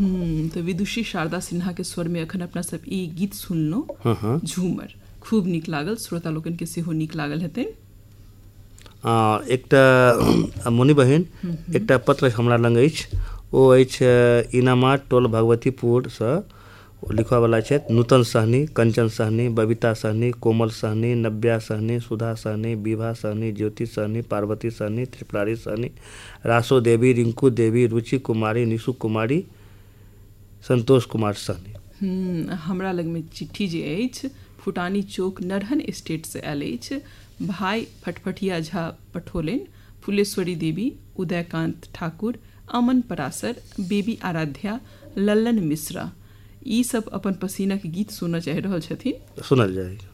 तो विदुषी शारदा सिन्हा के स्वर में अखन अपना सब ई गीत सुनलो झूमर खूब नीक लागल, श्रोता लोकन के सेहो नीक लागल हेतै। एकटा मुनि बहिन एकटा पत्र हमरा लग अछि, ओ अछि इनामार टोल भगवतीपुरसँ लिखवा वाला छथि नूतन सहनी, कंचन सहनी, बबीता सहनी, कोमल सहनी, नव्या सहनी, सुधा सहनी, विभा सहनी, ज्योति सहनी, पार्वती सहनी, त्रिपुरारी सहनी, रासो देवी, रिंकू देवी, रुचि कुमारी, निशु कुमारी, संतोष कुमार सहनी। हमरा लग में चिट्ठी जे अछि फुटानी चौक नरहन स्टेट से आयल अछि। भाई फटफटिया झा पठोलेन, फुलेश्वरी देवी, उदयकांत ठाकुर, अमन परासर, बेबी आराध्या, लल्लन मिश्रा, ई सब अपन पसीना के गीत सुनना चाह रहल छथिन। सुनल जाए।